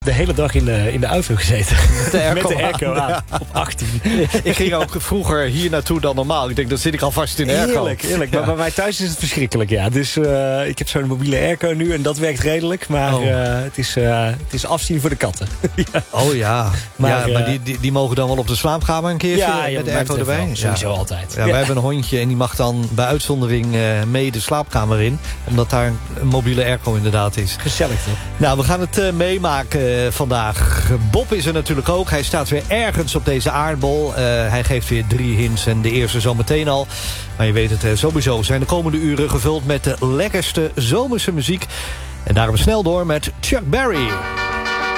de hele dag in de auto gezeten. Met de airco aan, ja. op 18. Ik ging ook vroeger hier naartoe dan normaal. Ik denk, dan zit ik alvast in de airco. Heerlijk. Maar bij mij thuis is het verschrikkelijk, ja. Dus ik heb zo'n mobiele airco nu en dat werkt redelijk. Maar het is afzien voor de katten. ja. Oh ja. Maar die mogen dan wel op de slaapkamer een keertje met de airco erbij? Wel, sowieso altijd. Ja, wij hebben een hondje en die mag dan bij uitzondering mee de slaapkamer in. Omdat daar een mobiele airco inderdaad is. Gezellig toch? Nou, we gaan het meemaken vandaag. Bob is er natuurlijk ook. Hij staat weer ergens op deze aardbol. Hij geeft weer 3 hints en de eerste zometeen al. Maar je weet het, sowieso zijn de komende uren gevuld met de lekkerste zomerse muziek. En daarom snel door met Chuck Berry.